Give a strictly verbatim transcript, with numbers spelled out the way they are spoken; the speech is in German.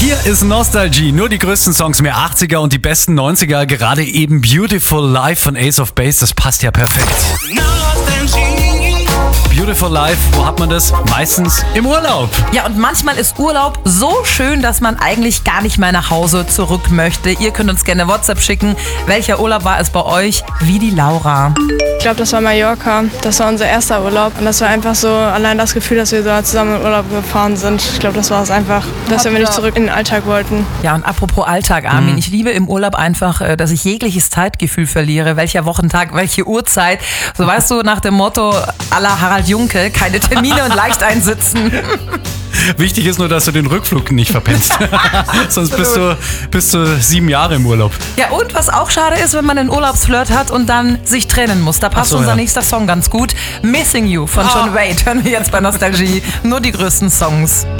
Hier ist Nostalgie, nur die größten Songs mehr achtziger und die besten neunziger, gerade eben Beautiful Life von Ace of Base, das passt ja perfekt. Beautiful Life, wo hat man das? Meistens im Urlaub. Ja, und manchmal ist Urlaub so schön, dass man eigentlich gar nicht mehr nach Hause zurück möchte. Ihr könnt uns gerne WhatsApp schicken. Welcher Urlaub war es bei euch? Wie die Laura. Ich glaube, das war Mallorca. Das war unser erster Urlaub. Und das war einfach so, allein das Gefühl, dass wir da zusammen in Urlaub gefahren sind. Ich glaube, das war es einfach, dass wir nicht zurück in den Alltag wollten. Ja, und apropos Alltag, Armin. Mhm. Ich liebe im Urlaub einfach, dass ich jegliches Zeitgefühl verliere. Welcher Wochentag, welche Uhrzeit. So weißt du, nach dem Motto à la Harald Junke, keine Termine und leicht einsitzen. Wichtig ist nur, dass du den Rückflug nicht verpennst. Sonst bist du, bist du sieben Jahre im Urlaub. Ja, und was auch schade ist, wenn man einen Urlaubsflirt hat und dann sich trennen muss. Da passt so, unser ja. nächster Song ganz gut. Missing You von John Wade. Hören wir jetzt bei Nostalgie. Nur die größten Songs.